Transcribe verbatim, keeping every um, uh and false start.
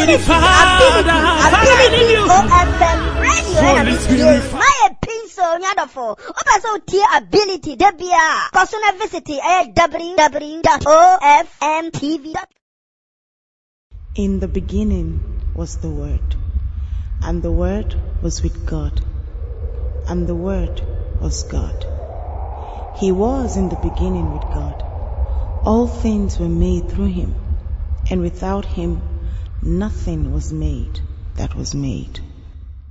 ability, ability, ability, O F M radio. My pencil, nyadofo. Opa so tier ability, debia. Personal visit at w w w dot o f m t v dot com. In the beginning was the Word, and the Word was with God, and the Word was God. He was in the beginning with God. All things were made through him, and without him nothing was made that was made.